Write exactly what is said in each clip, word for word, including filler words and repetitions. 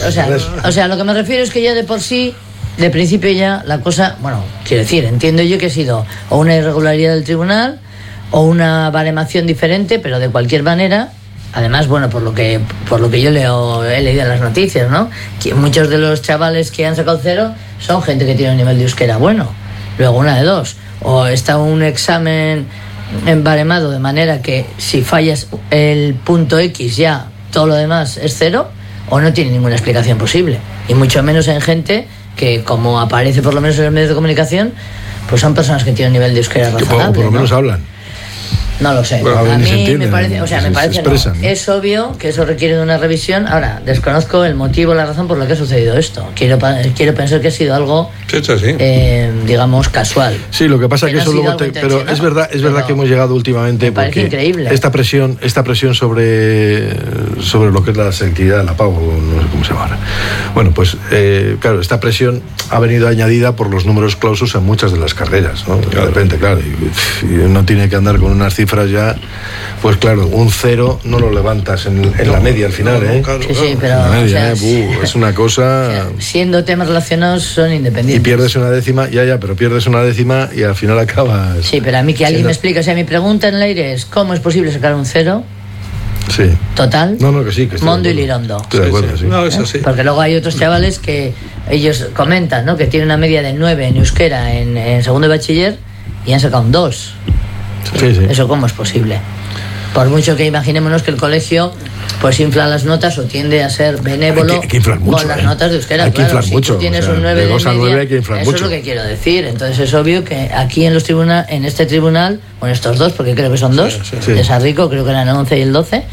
o sea, o sea, lo que me refiero es que ya de por sí, de principio ya la cosa, bueno, quiero decir, entiendo yo que ha sido o una irregularidad del tribunal o una baremación diferente, pero de cualquier manera, además, bueno, por lo que por lo que yo leo, he leído en las noticias, ¿no? Que muchos de los chavales que han sacado cero son gente que tiene un nivel de euskera bueno. Luego una de dos, o está un examen baremado de manera que si fallas el punto X ya todo lo demás es cero, o no tiene ninguna explicación posible, y mucho menos en gente que, como aparece por lo menos en los medios de comunicación, pues son personas que tienen un nivel de euskera razonable, que por lo menos ¿no? hablan. No lo sé. Bueno, a mí entienden, me parece, o sea, me parece no. ¿no? Es obvio que eso requiere de una revisión. Ahora, desconozco el motivo, la razón por la que ha sucedido esto. Quiero quiero pensar que ha sido algo, sí, sí. Eh, digamos, casual. Sí, lo que pasa que, que eso no luego te, pero es verdad, es verdad que hemos llegado últimamente, me parece porque increíble. esta presión, esta presión sobre sobre lo que es la selectividad, la pago, no sé cómo se llama ahora. Bueno, pues eh, claro, esta presión ha venido añadida por los números clausus en muchas de las carreras, ¿no? Claro. De repente, claro, y, y uno tiene que andar con unas cifras ya. Pues claro, un cero no lo levantas en, en la media al final, no, no, ¿eh? Claro, sí, sí, pero... La media, o sea, ¿eh? Buh, es una cosa... O sea, siendo temas relacionados son independientes. Y pierdes una décima, ya, ya, pero pierdes una décima y al final acabas... Sí, pero a mí que alguien siendo... me explique, o sea, mi pregunta en el aire es, ¿cómo es posible sacar un cero? Sí. Total. No, no, que sí, que estoy Mondo y Lirondo. Estoy de acuerdo, sí. sí. No, eso sí. Porque luego hay otros chavales que ellos comentan, ¿no? Que tienen una media de nueve en euskera en, en segundo de bachiller y han sacado un dos. Sí, sí. ¿Eso cómo es posible? Por mucho que imaginémonos que el colegio pues infla las notas o tiende a ser benévolo hay que, hay que inflar mucho, con las ¿eh? notas de euskera. Hay que claro, inflar si mucho. tú tienes O sea, un nueve de de dos a nueve hay que inflar eso mucho. es lo que quiero decir. Entonces es obvio que aquí en los tribunales, en este tribunal, o en estos dos, porque creo que son dos, sí, sí. de Sarrico, creo que eran el once y el doce.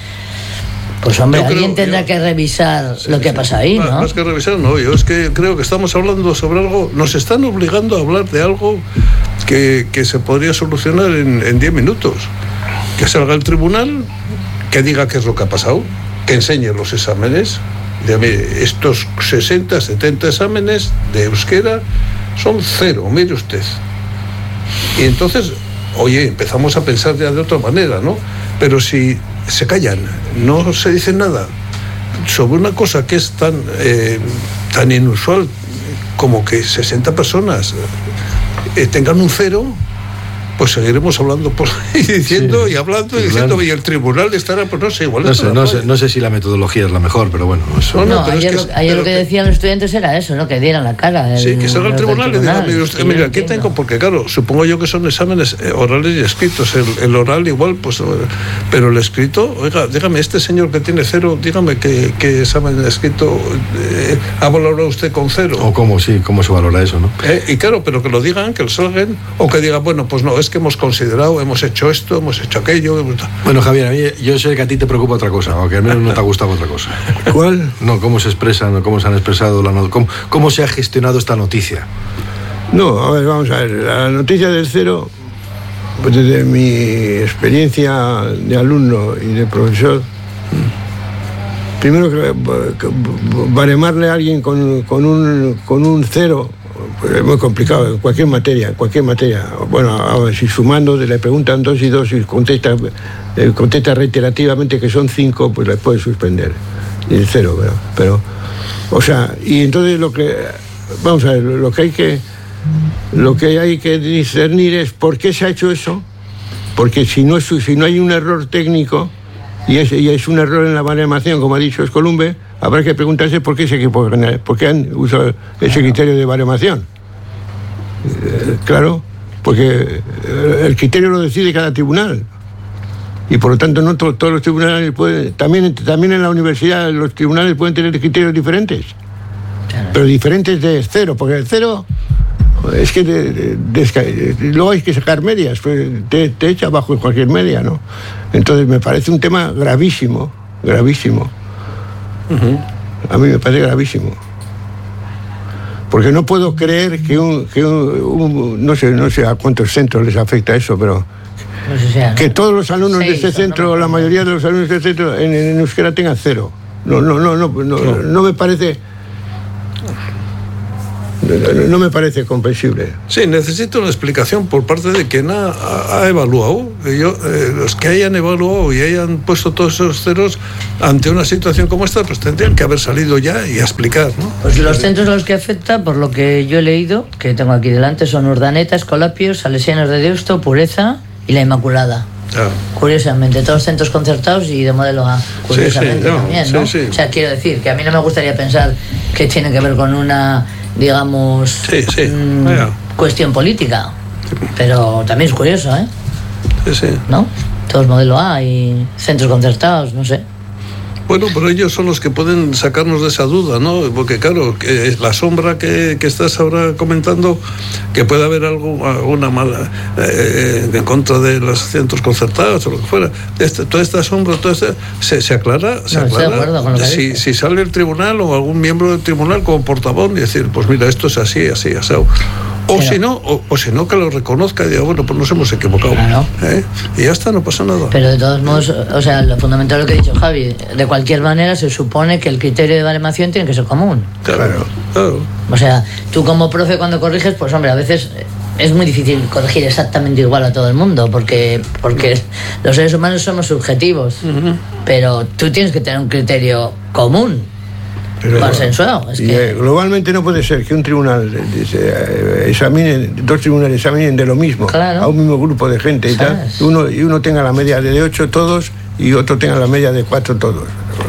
Pues hombre, creo, alguien tendrá yo, que revisar sí, lo que sí, ha pasado ahí, ¿no? Más que revisar, no, yo es que creo que estamos hablando sobre algo, nos están obligando a hablar de algo que, que se podría solucionar en diez minutos. Que salga el tribunal, que diga qué es lo que ha pasado, que enseñe los exámenes. De, estos sesenta, setenta exámenes de euskera son cero, mire usted. Y entonces, oye, empezamos a pensar ya de otra manera, ¿no? Pero si se callan, no se dice nada sobre una cosa que es tan, eh, tan inusual como que sesenta personas eh, tengan un cero, pues seguiremos hablando por ahí, diciendo sí, y hablando y diciendo, claro. Y el tribunal estará, pues no sé, igual no sé, no sé, no sé si la metodología es la mejor, pero bueno. Eso... No, no, no ayer, es que, lo, ayer lo que decían los estudiantes era eso, ¿no? Que dieran la cara. El, sí, que salga el tribunal y diga, mira, usted, mira, aquí tengo, porque claro, supongo yo que son exámenes orales y escritos. El, el oral igual, pues, pero el escrito, oiga, dígame, este señor que tiene cero, dígame qué, qué examen escrito eh, ha valorado usted con cero. O cómo, sí, cómo se valora eso, ¿no? Eh, y claro, pero que lo digan, que lo salgan, o que digan, bueno, pues no, es que hemos considerado, hemos hecho esto, hemos hecho aquello. Hemos... Bueno, Javier, a mí yo sé que a ti te preocupa otra cosa, o que al menos no te ha gustado otra cosa. ¿Cuál? No, cómo se expresan, cómo se han expresado, la not- cómo, cómo se ha gestionado esta noticia. No, a ver, vamos a ver, la noticia del cero, pues desde mi experiencia de alumno y de profesor, primero que, que baremarle a alguien con, con, un, con un cero, pues es muy complicado, en cualquier materia, en cualquier materia. Bueno, a ver, si sumando le preguntan dos y dos y contesta, eh, contesta reiterativamente que son cinco, pues le puede suspender. Y el cero, ¿verdad? Pero, o sea, y entonces lo que, vamos a ver, lo que hay que, lo que hay que discernir es por qué se ha hecho eso, porque si no, es, si no hay un error técnico, y es, y es un error en la baremación, como ha dicho Escolumbe, habrá que preguntarse por qué ese equipo, por qué han usado ese criterio de baremación. Eh, claro, porque el criterio lo decide cada tribunal. Y por lo tanto no to- todos los tribunales pueden, también, también en la universidad los tribunales pueden tener criterios diferentes. Pero diferentes de cero, porque el cero es que de, de, de, de, luego hay que sacar medias, pues te, te echa abajo en cualquier media, ¿no? Entonces me parece un tema gravísimo, gravísimo. Uh-huh. A mí me parece gravísimo. Porque no puedo creer que un, que un, un no sé, no sé a cuántos centros les afecta eso, pero pues, o sea, que ¿no? todos los alumnos Seis, de este centro, no, la mayoría de los alumnos de este centro en, en euskera tengan cero. No, no, no, no, no, no, no me parece. no, no me parece comprensible. Sí, necesito una explicación por parte de quien ha, ha, ha evaluado. Yo, eh, los que hayan evaluado y hayan puesto todos esos ceros ante una situación como esta, pues tendrían que haber salido ya y a explicar, ¿no? Pues los centros a los que afecta, por lo que yo he leído, que tengo aquí delante, son Urdaneta, Escolapios, Salesianos de Deusto, Pureza y La Inmaculada. Ah. Curiosamente, todos centros concertados y de modelo A, curiosamente sí, sí, no, también, ¿no? sí, sí. O sea, quiero decir que a mí no me gustaría pensar que tiene que ver con una, digamos, Sí, sí, mm, vaya. cuestión política, pero también es curioso, ¿eh? Sí, sí. ¿No? Todos modelo A y centros concertados, no sé. Bueno, pero ellos son los que pueden sacarnos de esa duda, ¿no? Porque claro, que la sombra que, que estás ahora comentando, que puede haber algo, alguna mala eh, en contra de los centros concertados o lo que fuera, este, toda esta sombra, toda esta, se, se aclara, se No, estoy aclara de acuerdo con lo que si, dices. si sale el tribunal o algún miembro del tribunal como portavoz y decir, pues mira, esto es así, así, así. O Pero- si no, o, o si no que lo reconozca y diga, bueno, pues nos hemos equivocado. Claro. ¿Eh? Y ya está, no pasa nada. Pero de todos modos, o sea, lo fundamental de lo que ha dicho Javi, de cualquier manera se supone que el criterio de baremación tiene que ser común. Claro, claro. O sea, tú como profe cuando corriges, pues hombre, a veces es muy difícil corregir exactamente igual a todo el mundo, porque, porque los seres humanos somos subjetivos, pero tú tienes que tener un criterio común, Pero, consensuado. Es y, que, eh, globalmente no puede ser que un tribunal eh, eh, examine, dos tribunales examinen de lo mismo, Claro. a un mismo grupo de gente y tal, ¿Sabes? y uno, y uno tenga la media de ocho todos y otro tenga la media de cuatro todos.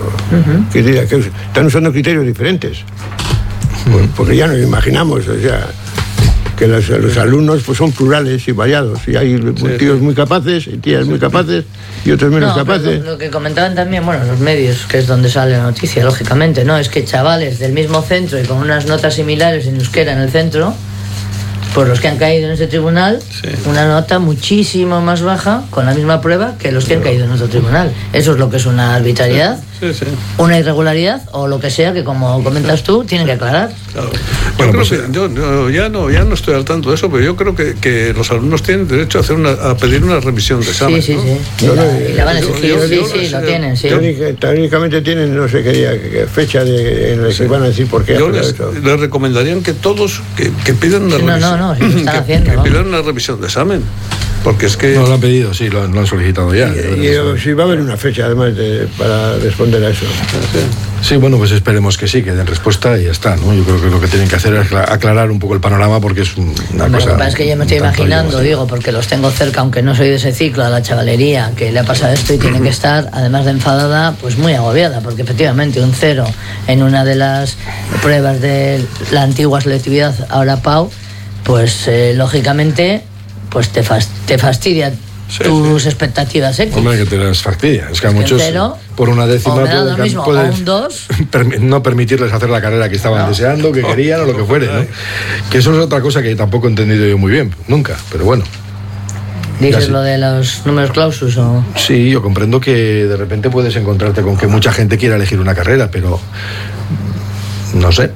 Que diga que están usando criterios diferentes. Pues, porque ya nos imaginamos, o sea, que los, los alumnos pues son plurales y variados, y hay tíos muy capaces y tías muy capaces y otros menos no, pero capaces. lo, lo que comentaban también, bueno, los medios, que es donde sale la noticia, lógicamente, ¿no? Es que chavales del mismo centro y con unas notas similares en euskera en el centro, pues los que han caído en ese tribunal, Sí. una nota muchísimo más baja con la misma prueba que los que han caído en otro tribunal. Eso es lo que es una arbitrariedad, Sí, sí. una irregularidad o lo que sea que, como comentas tú, tienen que aclarar. Claro. Bueno, Yo pues, creo que- yo, yo ya no ya no estoy al tanto de eso, pero yo creo que, que los alumnos tienen derecho a hacer una, a pedir una revisión de examen. Sí, sí, ¿no? sí. Y No, la, no, y la van a yo- exigir, yo- sí, yo sí, no lo sé. tienen, sí. Teórica- Teóricamente tienen no sé qué día, qué fecha de, en la que van a decir por qué Yo ha les, eso. les recomendarían que todos que, que pidan una Sí, no, revisión. no, no, sí, lo están que, haciendo, que vamos. pidan una revisión de examen. Porque es que No lo han pedido, sí, lo, han- lo han solicitado ya. Y, y, si va a haber una fecha además de, para responder a eso. Sí, bueno, pues esperemos que sí, que den respuesta y ya está, ¿no? Yo creo que lo que tienen que hacer es acla- aclarar un poco el panorama porque es un- una Hombre, cosa... lo que pasa es que yo me estoy un tanto imaginando, llamativa. digo, porque los tengo cerca, aunque no soy de ese ciclo, a la chavalería que le ha pasado esto y tienen que estar, además de enfadada, pues muy agobiada, porque efectivamente un cero en una de las pruebas de la antigua selectividad, ahora P A U, pues eh, lógicamente pues te, fas- te fastidia Sí, tus expectativas X. Hombre, que te las fastidia. Es que a Es que muchos, un cero, por una décima, o me da lo pueden- mismo, pueden o un dos. permi- no permitirles hacer la carrera que estaban No. deseando, que querían o lo que fuere, ¿no? Que eso es otra cosa que tampoco he entendido yo muy bien, nunca, pero bueno. Dices Casi. lo de los números clausus o... Sí, yo comprendo que de repente puedes encontrarte con que mucha gente quiera elegir una carrera, pero no sé.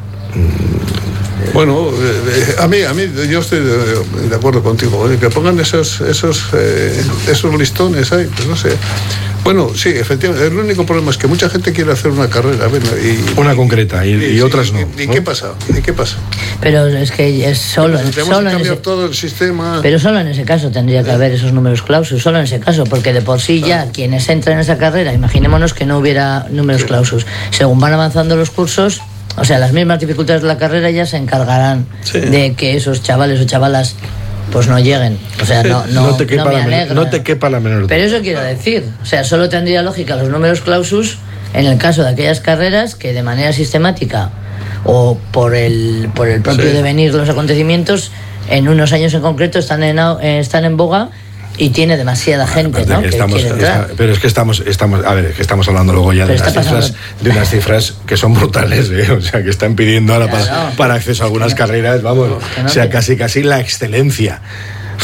bueno, eh, eh, a mí a mí yo estoy de, de acuerdo contigo, oye, que pongan esos esos eh, esos listones ahí, pues no sé. Bueno, sí, efectivamente, el único problema es que mucha gente quiere hacer una carrera, bueno, y Una concreta y, y sí, otras no. ¿Y, y ¿no? qué pasa? ¿Y qué pasa? Pero es que es solo, Tenemos solo que en cambiar ese... todo el sistema. Pero solo en ese caso tendría que haber esos números clausus, solo en ese caso, porque de por sí ya quienes entran en esa carrera, imaginémonos que no hubiera números clausus. Según van avanzando los cursos, o sea, las mismas dificultades de la carrera ya se encargarán Sí. de que esos chavales o chavalas pues no lleguen. O sea, no, no, No te quepa no me la menor- alegra. no te quepa la menor duda. Pero eso quiero decir, o sea, solo tendría lógica los números clausus en el caso de aquellas carreras que de manera sistemática o por el, por el propio Sí. devenir de los acontecimientos, en unos años en concreto están en, au- eh, están en boga y tiene demasiada gente, Aparte ¿no? que que estamos- quiere entrar. está- pero es que estamos, estamos, a ver, es que estamos hablando luego ya de Pero unas, está cifras, pasando. de unas cifras que son brutales, ¿eh? O sea, que están pidiendo ahora para, Claro. para acceso a algunas Que no- carreras, vamos, que no o sea, te- casi casi la excelencia.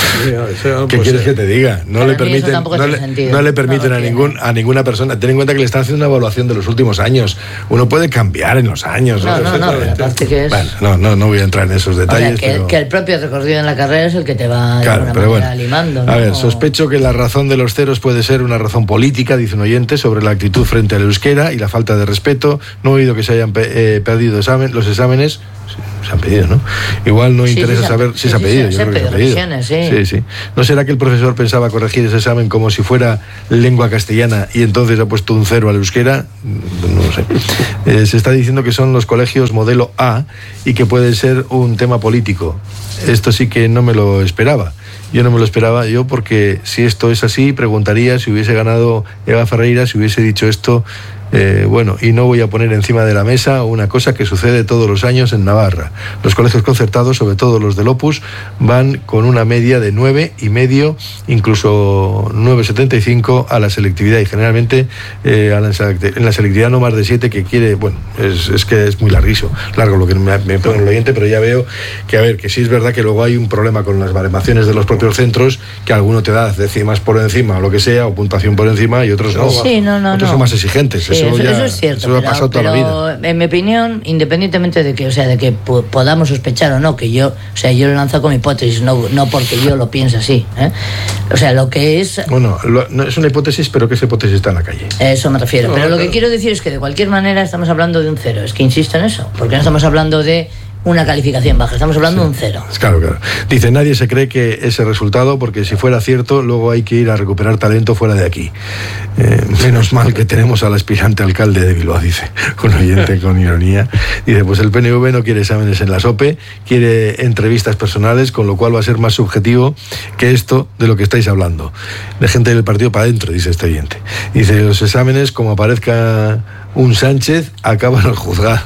¿Qué quieres que te diga? No le permiten, no le, no le permiten no a, ningún, a ninguna persona. Ten en cuenta que le están haciendo una evaluación de los últimos años. Uno puede cambiar en los años. No, no, no, no, que es... bueno, no, no, no voy a entrar en esos detalles. O sea, que, pero... que el propio recorrido en la carrera es el que te va claro, de pero manera bueno, limando, ¿no? A ver, sospecho que la razón de los ceros puede ser una razón política, dice un oyente, sobre la actitud frente al euskera y la falta de respeto. No he oído que se hayan pe- eh, perdido examen, los exámenes. Se han pedido, ¿no? Igual no sí, interesa sí, saber si sí, se ha pedido. Sí, yo creo que se ha pedido. Sí. sí, sí. ¿No será que el profesor pensaba corregir ese examen como si fuera lengua castellana y entonces ha puesto un cero al euskera? No lo sé. Eh, se está diciendo que son los colegios modelo A y que puede ser un tema político. Esto sí que no me lo esperaba. Yo no me lo esperaba yo porque si esto es así, preguntaría si hubiese ganado Eva Ferreira, si hubiese dicho esto. Eh, bueno, y no voy a poner encima de la mesa una cosa que sucede todos los años en Navarra. Los colegios concertados, sobre todo los del Opus, van con una media de nueve y medio, incluso nueve coma setenta y cinco a la selectividad y generalmente eh, a la, en la selectividad no más de siete, que quiere, bueno, es, es que es muy larguísimo, largo lo que me, me pongo en el oyente, pero ya veo que, a ver, que sí es verdad que luego hay un problema con las baremaciones de los propios centros, que alguno te da décimas por encima o lo que sea, o puntuación por encima, y otros no. Sí, no, no, otros no. son más exigentes. Sí. Eso, eso, ya, eso es cierto, eso pero, ha pasado toda pero la vida. En mi opinión, independientemente de que, o sea, de que po- podamos sospechar o no, que yo, o sea, yo lo lanzo como hipótesis, no, no porque yo lo piense así, ¿eh? O sea, lo que es... Bueno, lo, no, es una hipótesis, pero que esa hipótesis está en la calle. Eso me refiero, No, pero claro. lo que quiero decir es que de cualquier manera estamos hablando de un cero, es que insisto en eso, porque no estamos hablando de una calificación baja, estamos hablando sí. de un cero. Claro, claro. Dice, nadie se cree que ese resultado, porque si fuera cierto, luego hay que ir a recuperar talento fuera de aquí. Eh, menos mal que tenemos al aspirante alcalde de Bilbao, dice un oyente con ironía. Dice, pues el P N V no quiere exámenes en la SOPE, quiere entrevistas personales, con lo cual va a ser más subjetivo que esto de lo que estáis hablando. De gente del partido para adentro, dice este oyente. Dice, los exámenes, como aparezca un Sánchez, acaban los juzgados.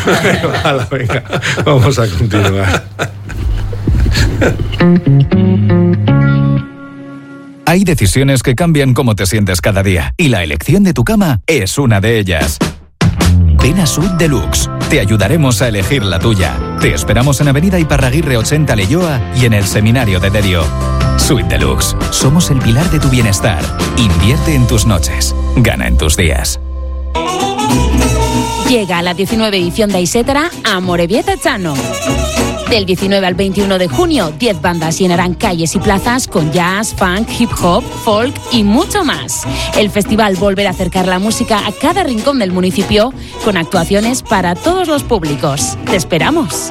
Vale, venga, vamos a continuar. Hay decisiones que cambian cómo te sientes cada día, y la elección de tu cama es una de ellas. Ven a Suite Deluxe. Te ayudaremos a elegir la tuya. Te esperamos en Avenida Iparraguirre ochenta Leioa y en el Seminario de Derio. Suite Deluxe. Somos el pilar de tu bienestar. Invierte en tus noches. Gana en tus días. Llega a la diecinueve edición de Isetara a Amorebieta Chano. Del diecinueve al veintiuno de junio, diez bandas llenarán calles y plazas con jazz, funk, hip hop, folk y mucho más. El festival volverá a acercar la música a cada rincón del municipio con actuaciones para todos los públicos. ¡Te esperamos!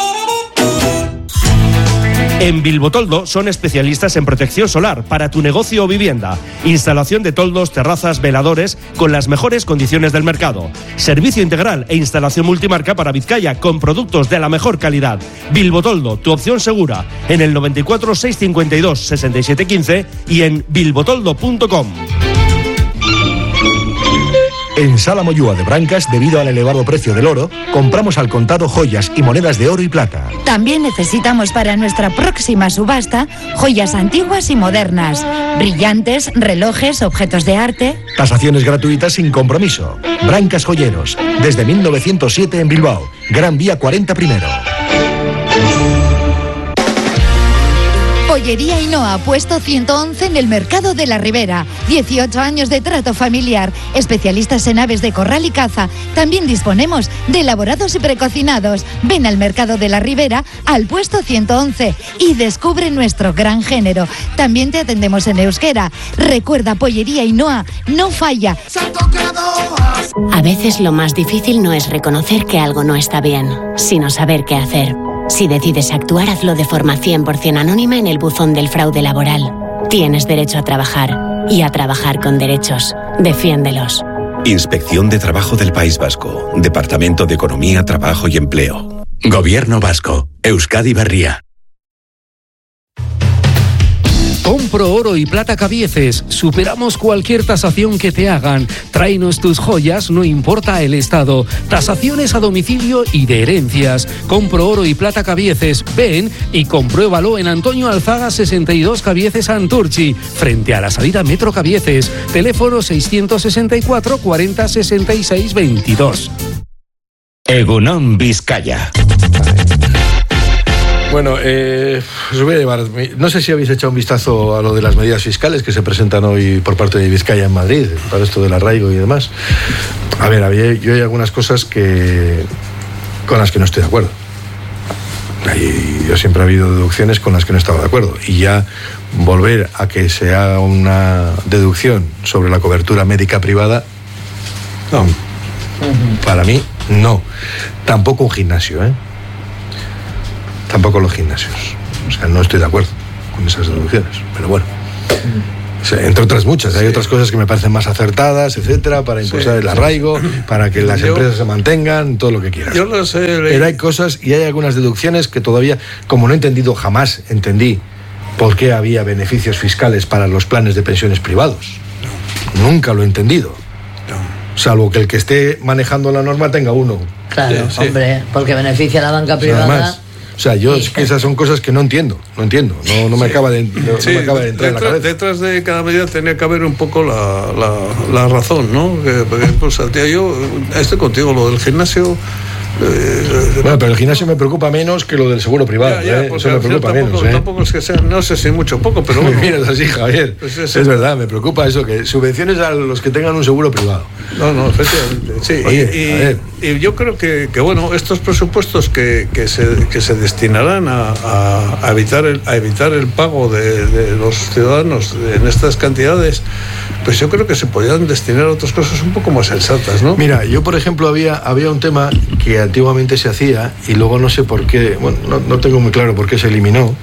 En Bilbotoldo son especialistas en protección solar para tu negocio o vivienda. Instalación de toldos, terrazas, veladores con las mejores condiciones del mercado. Servicio integral e instalación multimarca para Vizcaya con productos de la mejor calidad. Bilbotoldo, tu opción segura. En el noventa y cuatro, seiscientos cincuenta y dos, sesenta y siete quince y en bilbotoldo punto com. En Sala Moyúa de Brancas, debido al elevado precio del oro, compramos al contado joyas y monedas de oro y plata. También necesitamos para nuestra próxima subasta joyas antiguas y modernas, brillantes, relojes, objetos de arte. Tasaciones gratuitas sin compromiso. Brancas Joyeros, desde mil novecientos siete en Bilbao, Gran Vía cuarenta primero. Pollería Ainhoa, puesto ciento once en el Mercado de la Ribera. dieciocho años de trato familiar. Especialistas en aves de corral y caza. También disponemos de elaborados y precocinados. Ven al Mercado de la Ribera, al puesto ciento once y descubre nuestro gran género. También te atendemos en euskera. Recuerda, Pollería Ainhoa no falla. A veces lo más difícil no es reconocer que algo no está bien, sino saber qué hacer. Si decides actuar, hazlo de forma cien por ciento anónima en el buzón del fraude laboral. Tienes derecho a trabajar y a trabajar con derechos. Defiéndelos. Inspección de Trabajo del País Vasco. Departamento de Economía, Trabajo y Empleo. Gobierno Vasco. Euskadi Berria. Compro oro y plata Cabieces. Superamos cualquier tasación que te hagan. Tráenos tus joyas, no importa el estado. Tasaciones a domicilio y de herencias. Compro oro y plata Cabieces. Ven y compruébalo en Antonio Alzaga sesenta y dos Cabieces Santurchi, frente a la salida Metro Cabieces. Teléfono seiscientos sesenta y cuatro, cuarenta, sesenta y seis, veintidós. Egunon Vizcaya. Bueno, eh, os voy a llevar. No sé si habéis echado un vistazo a lo de las medidas fiscales que se presentan hoy por parte de Vizcaya en Madrid, para esto del arraigo y demás. A ver, había, yo hay algunas cosas que con las que no estoy de acuerdo. Y yo siempre ha habido deducciones con las que no estaba de acuerdo. Y ya volver a que se haga una deducción sobre la cobertura médica privada, no. Para mí, no. Tampoco un gimnasio, ¿eh? Tampoco los gimnasios. O sea, no estoy de acuerdo con esas deducciones. Pero bueno. O sea, entre otras muchas. Hay otras cosas que me parecen más acertadas, etcétera, para impulsar sí, el arraigo, sí. para que las yo, empresas se mantengan, todo lo que quieras. Yo lo sé. Pero hay cosas y hay algunas deducciones que todavía, como no he entendido, jamás entendí por qué había beneficios fiscales para los planes de pensiones privados. No. Nunca lo he entendido. No. Salvo que el que esté manejando la norma tenga uno. Claro, sí, hombre, sí. porque beneficia a la banca privada. Además, o sea, yo es que esas son cosas que no entiendo, no entiendo, no, no me sí. acaba de, no, sí, no me acaba de entrar detrás, en la cabeza. Detrás de cada medida tenía que haber un poco la, la, la razón, ¿no? Que, pues, tía, yo estoy contigo, lo del gimnasio. Eh, bueno, pero el gimnasio me preocupa menos que lo del seguro privado, ya, ya, ¿eh? Eso me preocupa tampoco, menos, ¿eh? Tampoco es que sea, no sé si mucho o poco, pero bueno. Mira, es así, Javier. Pues es, es verdad, me preocupa eso, que subvenciones a los que tengan un seguro privado. No, no, efectivamente. Sí, Oye, y, y, y yo creo que, que bueno, estos presupuestos que, que, se, que se destinarán a, a, a, evitar el, a evitar el pago de, de los ciudadanos en estas cantidades, pues yo creo que se podrían destinar a otras cosas un poco más sensatas, ¿no? Mira, yo por ejemplo había, había un tema que antiguamente se hacía y luego no sé por qué, bueno, no, no tengo muy claro por qué se eliminó,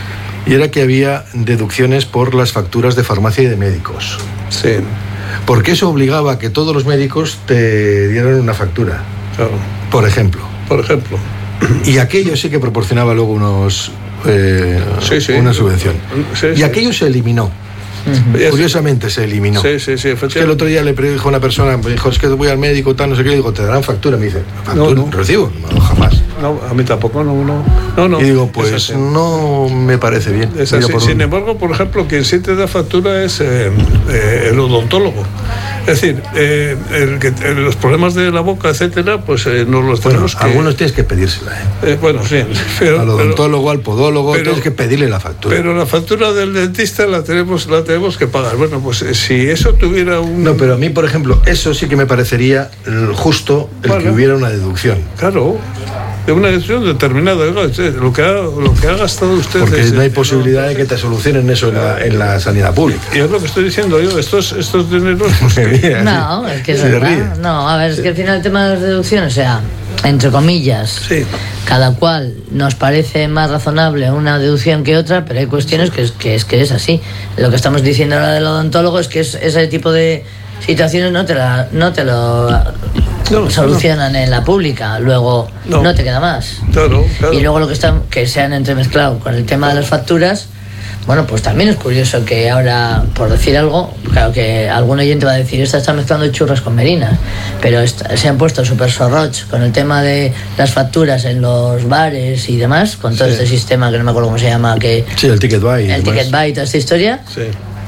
y era que había deducciones por las facturas de farmacia y de médicos. Sí. Porque eso obligaba a que todos los médicos te dieran una factura. Claro. Por ejemplo. Por ejemplo. Y aquello sí que proporcionaba luego unos eh, sí, sí. una subvención. Sí, y sí. aquello se eliminó. Uh-huh. Curiosamente se eliminó. Sí, sí, sí, es que el otro día le dijo a una persona, me dijo, es que voy al médico, tal, no sé qué, y digo, te darán factura. Me dice, ¿factura? No, no. ¿Recibo? No, jamás. No, a mí tampoco, no, no. no, no. Y digo, pues no me parece bien. Es así. Sin un... embargo, por ejemplo, quien sí te da factura es eh, eh, el odontólogo. Es decir, eh, el que, eh, los problemas de la boca, etcétera, pues eh, nos los tenemos bueno, que... algunos tienes que pedírsela, ¿eh? eh bueno, sí. Pero, al odontólogo, pero, al podólogo, pero, tienes que pedirle la factura. Pero la factura del dentista la tenemos, la tenemos que pagar. Bueno, pues eh, si eso tuviera un... No, pero a mí, por ejemplo, eso sí que me parecería justo el bueno, que hubiera una deducción. Claro. De una deducción determinada, lo que ha, lo que ha gastado usted. Porque no hay posibilidad de que te solucionen eso en la, en la sanidad pública. Y es lo que estoy diciendo yo, estos, estos dineros. Pues que... No, es que es verdad. No, a ver, es que al final el tema de las deducciones, o sea, entre comillas, sí. cada cual nos parece más razonable una deducción que otra, pero hay cuestiones que es que es, que es así. Lo que estamos diciendo ahora del odontólogo es que es, ese tipo de situaciones no te, la, no te lo no, solucionan no. en la pública, luego no, no te queda más. Claro, claro. Y luego lo que están, que se han entremezclado con el tema de las facturas, bueno, pues también es curioso que ahora, por decir algo, claro que algún oyente va a decir, esta está mezclando churras con merinas, pero esta, se han puesto súper sorroch con el tema de las facturas en los bares y demás, con todo sí. este sistema que no me acuerdo cómo se llama, que sí, el Ticket Buy. El Ticket Buy y toda esta historia. Sí.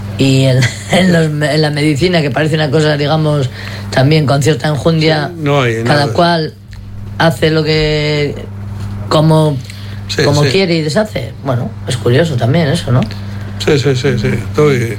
Y en, en, los, en la medicina, que parece una cosa, digamos, también con cierta enjundia, sí, no hay cada nada. cual hace lo que como, sí, como sí. quiere y deshace. Bueno, es curioso también eso, ¿no? Sí, sí, sí, sí. Estoy...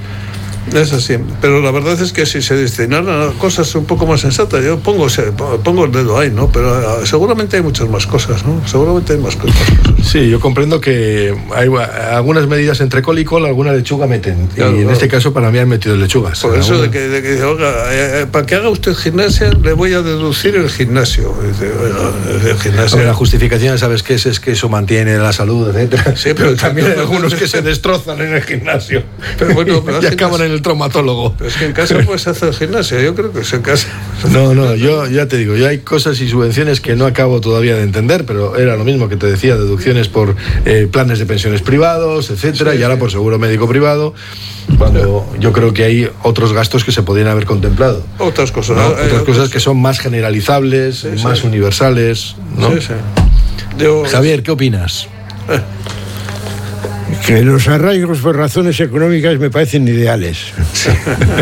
Es así, pero la verdad es que si se destinaran a cosas un poco más sensatas, yo pongo, pongo el dedo ahí, ¿no? Pero seguramente hay muchas más cosas, ¿no? Seguramente hay más cosas. Sí, yo comprendo que hay algunas medidas entre col y col, alguna lechuga meten, claro, y en claro. este caso para mí han metido lechugas. Por eso de que, de que oiga, eh, para que haga usted gimnasia le voy a deducir el gimnasio. Dice, bueno, el gimnasio. Hombre, la justificación, ¿sabes qué es? Es que eso mantiene la salud, etcétera. Sí, pero, pero también hay algunos que se destrozan en el gimnasio. Pero bueno, pero y acaban en el traumatólogo. Pero es que en casa puedes hacer gimnasia, yo creo que es en casa. No, no, yo ya te digo, yo hay cosas y subvenciones que no acabo todavía de entender, pero era lo mismo que te decía, deducciones por eh, planes de pensiones privados, etcétera, sí, y ahora sí. por seguro médico privado, cuando sí. yo creo que hay otros gastos que se podrían haber contemplado. Otras cosas. ¿no? ¿no? Otras eh, cosas que son más generalizables, sí, más sí. universales, ¿no? Sí, sí. Yo... Javier, ¿qué opinas? Eh. Que los arraigos por razones económicas me parecen ideales.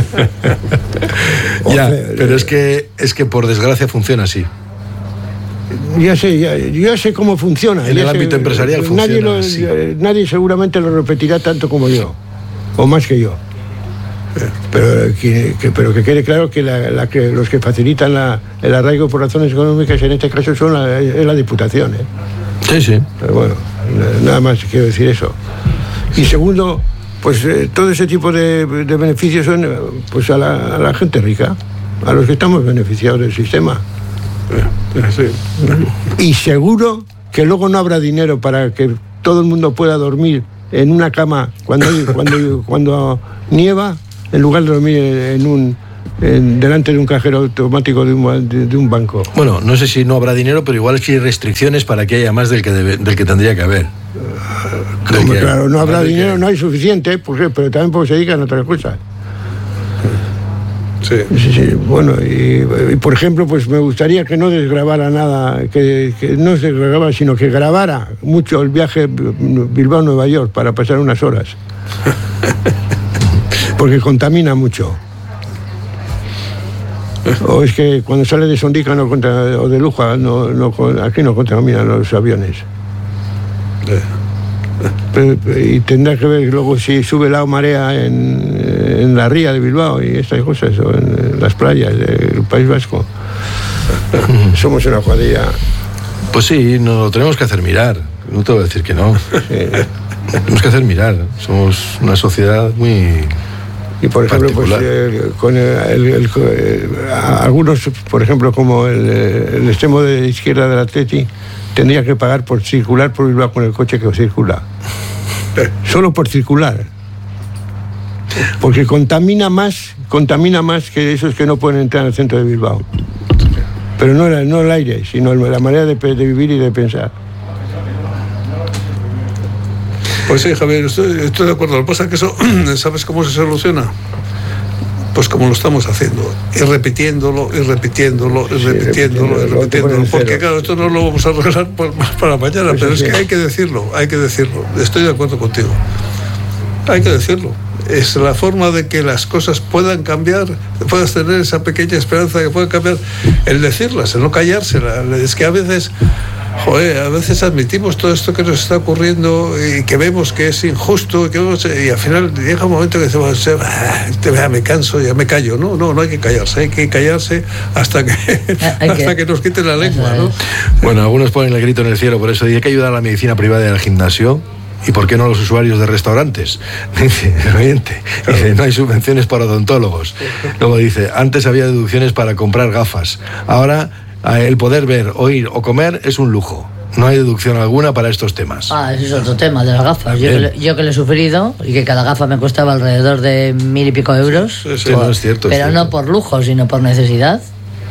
Ya, pero es que es que por desgracia funciona así. ya sé, ya, ya sé cómo funciona. En el sé, ámbito empresarial nadie funciona lo, así. Nadie seguramente lo repetirá tanto como yo, o más que yo. Pero que, que, pero que quede claro que, la, la que los que facilitan la, el arraigo por razones económicas en este caso son la, es la Diputación, ¿eh? Sí, sí. Pero bueno, nada más quiero decir eso. Y segundo, pues eh, todo ese tipo de, de beneficios son eh, pues a la, a la gente rica, a los que estamos beneficiados del sistema. Sí. Y seguro que luego no habrá dinero para que todo el mundo pueda dormir en una cama cuando, cuando, cuando nieva, en lugar de dormir en un en, delante de un cajero automático de un, de, de un banco. Bueno, no sé si no habrá dinero, pero igual es que hay restricciones para que haya más del que, debe, del que tendría que haber. Como, que, claro, no habrá dinero, que... no hay suficiente, porque, pero también porque se dedican a otras cosas. Sí. Sí, sí, bueno, y, y por ejemplo, pues me gustaría que no desgrabara nada, que, que no se desgrabara, sino que grabara mucho el viaje Bilbao-Nueva York para pasar unas horas. Porque contamina mucho. O es que cuando sale de Sondica no contamina, o de Luja, no, no, aquí no contaminan los aviones. Pero, y tendrá que ver luego si sube la marea en, en la ría de Bilbao y estas cosas, o en las playas del País Vasco. Somos una cuadrilla. Pues sí, nos lo tenemos que hacer mirar. No te voy a decir que no. Sí. Tenemos que hacer mirar. Somos una sociedad muy... Y por ejemplo, pues, eh, con el, el, el, el, algunos, por ejemplo, como el, el extremo de izquierda del Atleti, tendría que pagar por circular por Bilbao con el coche que circula. Solo por circular. Porque contamina más, contamina más que esos que no pueden entrar al centro de Bilbao. Pero no, no el aire, sino la manera de, de vivir y de pensar. Pues sí, Javier, estoy, estoy de acuerdo. Lo que pasa es que eso, ¿sabes cómo se soluciona? Pues como lo estamos haciendo, y repitiéndolo, y repitiéndolo, y repitiéndolo, y repitiéndolo. Porque claro, esto no lo vamos a arreglar para mañana, pero es que hay que decirlo, hay que decirlo. Estoy de acuerdo contigo. Hay que decirlo. Es la forma de que las cosas puedan cambiar, puedas tener esa pequeña esperanza de que puedan cambiar, el decirlas, el no callárselas. Es que a veces... Joder, a veces admitimos todo esto que nos está ocurriendo y que vemos que es injusto y, que vemos, y al final llega un momento que decimos, ah, me canso, ya me callo. No, no, no hay que callarse, hay que callarse hasta que, hasta que... que nos quiten la lengua, ¿no? Bueno, algunos ponen el grito en el cielo, por eso hay que ayudar a la medicina privada y al gimnasio. ¿Y por qué no a los usuarios de restaurantes? Dice el oyente. Dice, no hay subvenciones para odontólogos. Luego dice, antes había deducciones para comprar gafas. Ahora... el poder ver, oír o comer es un lujo. No hay deducción alguna para estos temas. Ah, ese es otro tema, de las gafas. Yo que, le, yo que le he sufrido y que cada gafa me costaba alrededor de mil y pico euros. Sí, sí, por, no es cierto. Pero es no cierto. por lujo, sino por necesidad.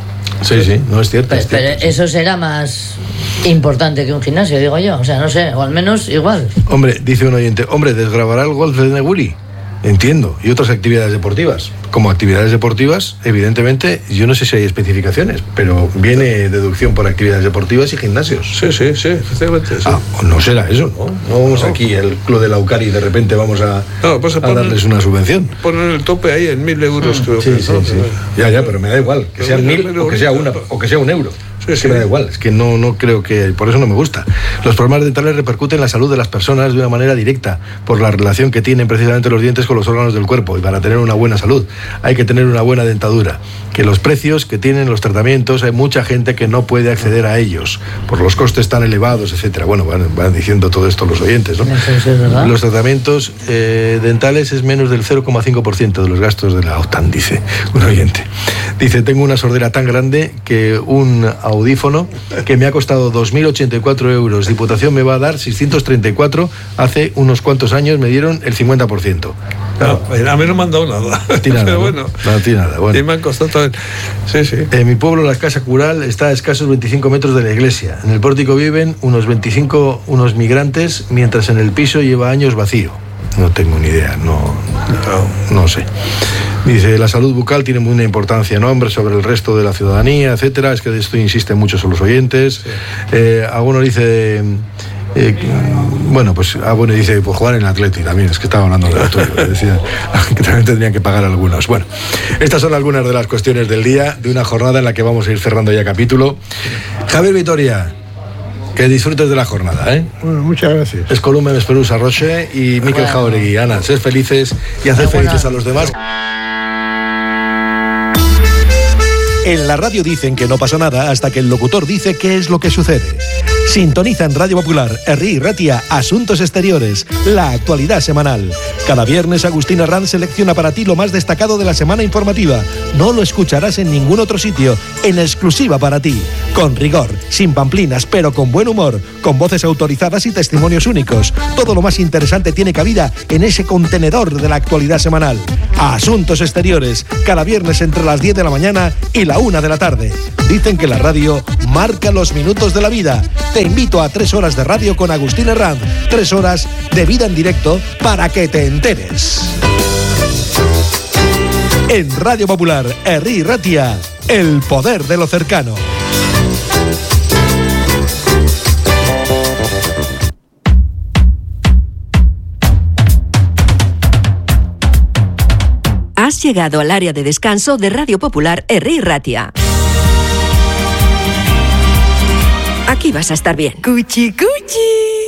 Sí, sí, no es cierto. Pero, es cierto, pero sí. eso será más importante que un gimnasio, digo yo. O sea, no sé, o al menos igual. Hombre, dice un oyente, hombre, ¿desgravará el golf de Neguri? Entiendo. Y otras actividades deportivas. Como actividades deportivas, evidentemente, yo no sé si hay especificaciones, pero viene deducción por actividades deportivas y gimnasios. Sí, sí, sí, efectivamente. Sí. Ah, no será eso, ¿no? No vamos no. aquí, el club de la Ucari, y de repente vamos a, no, pues a, poner, a darles una subvención. Poner el tope ahí en mil euros, creo sí, que sí, ¿no? sí. Ya, ya, pero me da igual, que sean mil o que sea una, o que sea un euro. Sí, es que sí. Me da igual, es que no, no creo que... Por eso no me gusta. Los problemas dentales repercuten en la salud de las personas de una manera directa, por la relación que tienen precisamente los dientes con los órganos del cuerpo. Y para tener una buena salud hay que tener una buena dentadura. Que los precios que tienen los tratamientos, hay mucha gente que no puede acceder a ellos, por los costes tan elevados, etcétera. Bueno, van, van diciendo todo esto los oyentes, ¿no? Sí, ¿verdad? Los tratamientos eh, dentales es menos del cero coma cinco por ciento de los gastos de la OTAN, dice un oyente. Dice, tengo una sordera tan grande que un audífono que me ha costado dos mil ochenta y cuatro euros. Diputación me va a dar seiscientos treinta y cuatro. Hace unos cuantos años me dieron el cincuenta por ciento. Claro. No, a mí no me han dado nada. A ti nada, pero ¿no? bueno. No, a ti nada, bueno. Y me han costado también. Sí, sí. En mi pueblo, la casa cural está a escasos veinticinco metros de la iglesia. En el pórtico viven unos veinticinco unos migrantes, mientras en el piso lleva años vacío. No tengo ni idea, no, no, no sé. Dice, la salud bucal tiene una importancia, ¿no? Hombre, sobre el resto de la ciudadanía, etcétera. Es que de esto insisten muchos los oyentes. Sí. Eh, alguno dice, Eh, bueno, pues, ah, bueno, dice, pues jugar en el Atleti también, es que estaba hablando de lo tuyo, decía, que también tendrían que pagar algunos. Bueno, estas son algunas de las cuestiones del día, de una jornada en la que vamos a ir cerrando ya capítulo. Javier Vitoria, que disfrutes de la jornada, ¿eh? Bueno, muchas gracias. Escolume, Mesperusa, Roche y Miquel Jauregui. Ana, sed felices y haced felices a los demás. En la radio dicen que no pasa nada hasta que el locutor dice qué es lo que sucede. Sintoniza en Radio Popular, Herri y Ratia, Asuntos Exteriores, la actualidad semanal. Cada viernes Agustín Herranz selecciona para ti lo más destacado de la semana informativa. No lo escucharás en ningún otro sitio, en exclusiva para ti. Con rigor, sin pamplinas, pero con buen humor, con voces autorizadas y testimonios únicos. Todo lo más interesante tiene cabida en ese contenedor de la actualidad semanal. Asuntos Exteriores, cada viernes entre las diez de la mañana y la una de la tarde. Dicen que la radio marca los minutos de la vida. Te invito a tres horas de radio con Agustín Herranz. Tres horas de vida en directo para que te enteres. En Radio Popular, Herri y Ratia, el poder de lo cercano. Has llegado al área de descanso de Radio Popular Herri y Ratia. Aquí vas a estar bien. Cuchi, cuchi.